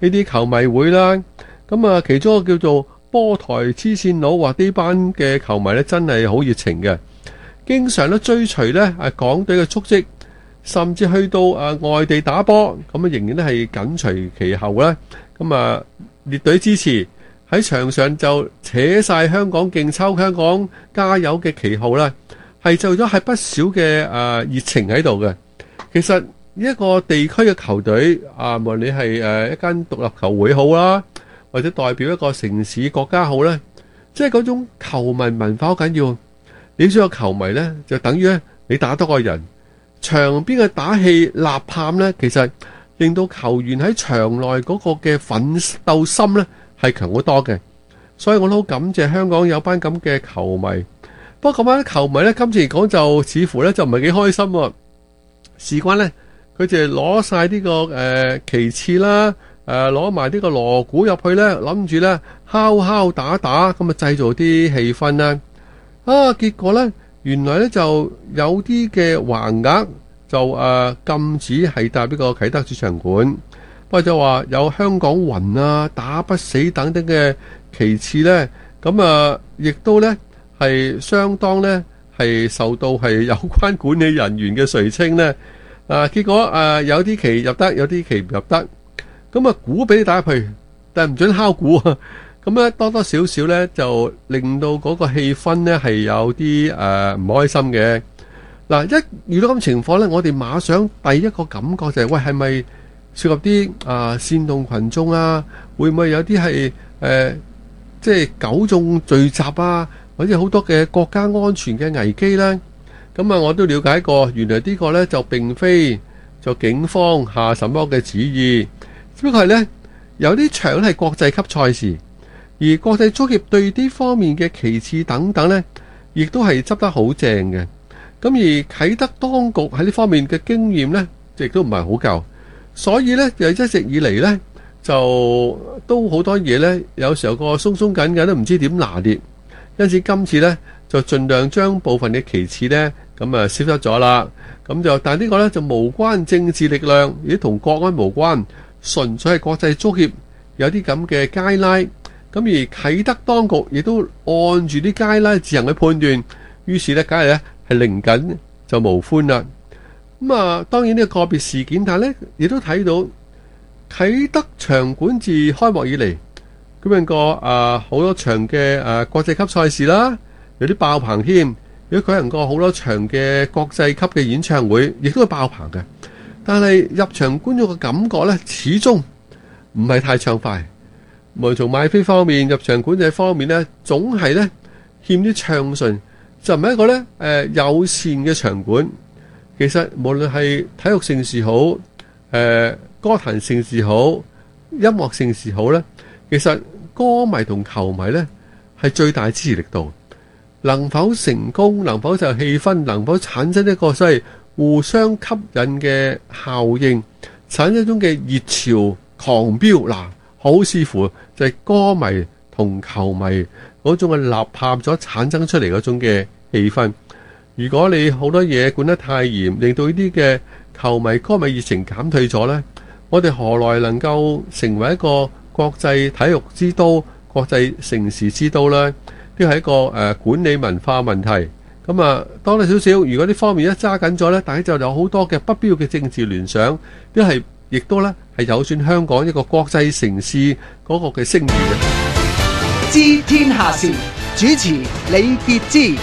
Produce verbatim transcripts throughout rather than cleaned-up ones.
呢啲球迷會啦。咁啊，其中一個叫做波台黐線佬，話呢班嘅球迷咧真係好熱情嘅，經常都追隨咧啊港隊嘅足跡，甚至去到啊外地打波，咁啊仍然都係緊隨其後啦。咁啊列隊支持，喺場上就扯晒香港勁抽、香港加油嘅旗號啦，係做咗係不少嘅啊熱情喺度嘅。其實一個地區嘅球隊啊，無論你係誒一間獨立球會好啦，或者代表一個城市國家好咧，即係嗰種球迷文化好緊要。你想有球迷咧，就等於咧你打多個人，場邊嘅打氣吶喊咧，其實令到球員喺場內嗰個嘅奮鬥心咧係強好多嘅。所以我都好感謝香港有班咁嘅球迷。不過咁班球迷咧，今次嚟講就似乎咧就唔係幾開心喎。事關咧，佢哋攞晒呢個誒、呃、旗幟啦，誒攞埋呢個鑼鼓入去咧，諗住咧敲敲打打咁啊，製造啲氣氛啦。啊，結果咧原來咧就有啲嘅橫額就誒、呃、禁止係搭呢個啟德主場館，不過就話有香港魂啊、打不死等等嘅旗幟咧，咁啊亦都咧係相當咧係受到係有關管理人員嘅垂青咧。啊，結果啊有啲旗入得，有啲旗唔入得，咁啊鼓俾你打入去，但係唔准敲鼓啊。咁咧多多少少咧就令到嗰個氣氛咧係有啲誒唔開心嘅。嗱，一遇到咁情況咧，我哋馬上第一個感覺就係喂，係咪涉及啲啊煽動群眾啊？會唔會有啲係誒即係糾眾聚集啊？或者好多嘅國家安全嘅危機咧？咁啊，我都了解過，原來呢個呢就並非就警方下什麼嘅旨意，只不過係呢有啲場係國際級賽事，而國際足協對呢方面嘅旗幟等等呢，亦都係執得好正嘅。咁而啟德當局喺呢方面嘅經驗呢，亦都唔係好夠，所以呢，就一直以嚟呢，就都好多嘢呢，有時候個鬆鬆緊緊都唔知點拿捏，因此今次呢，就盡量將部分嘅旗幟呢。咁啊消失咗啦，咁就但係呢個呢就無關政治力量，亦都同國安無關，純粹係國際足協有啲咁嘅街拉，咁而啟德當局亦都按住啲街拉自行去判斷，於是呢，梗係呢係零緊就無歡啦。咁啊，當然呢個個別事件，但係呢亦都睇到啟德場館自開幕以嚟，咁樣個啊好多場嘅啊國際級賽事啦，有啲爆棚添。如果舉行過好多場嘅國際級嘅演唱會，亦都係爆棚嘅。但係入場觀眾嘅感覺呢，始終唔係太暢快。無論從買飛方面、入場管制方面呢，總係呢欠啲暢順，就唔係一個呢誒、呃、友善嘅場館。其實無論係體育盛事好、誒、呃、歌壇盛事好、音樂盛事好呢，其實歌迷同球迷呢係最大支持力度。能否成功，能否就氣氛，能否產生一個所謂互相吸引嘅效應，產生一種嘅熱潮狂飆。嗱，好視乎就係歌迷同球迷嗰種嘅吶喊所產生出嚟嗰種嘅氣氛。如果你好多嘢管得太嚴，令到呢啲嘅球迷歌迷熱情減退咗呢，我哋何來能夠成為一個國際體育之都、國際城市之都呢？呢個係一個誒、呃、管理文化問題，咁啊多多少少，如果呢方面一揸緊咗呢，大家就有好多嘅不必要嘅政治聯想，呢係亦都呢係有損香港一個國際城市嗰個嘅聲譽嘅。 知天下事，主持李傑之。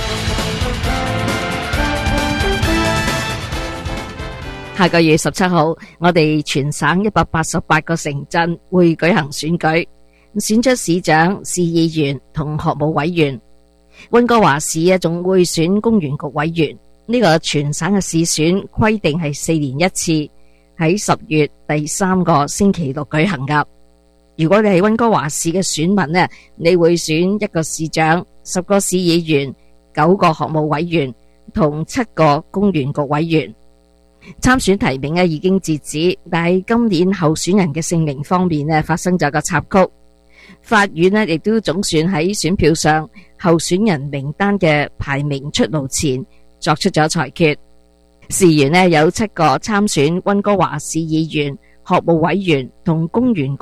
下個月十七號，我哋全省一百八十八個城鎮會舉行選舉。選出市長、市議員同學務委員。溫哥華市啊，仲會選公園局委員。呢個全省嘅市選規定係四年一次，喺十月第三個星期六舉行噶。如果你係溫哥華市嘅選民呢，你會選一個市長、十個市議員、九個學務委員同七個公園局委員。參選提名啊已經截止，但係今年候選人嘅姓名方面呢，發生咗個插曲。法院呢亦都總算喺選票上候選人名單嘅排名出爐前作出咗裁決。事緣呢有七個參選溫哥華市議員、學務委員同公園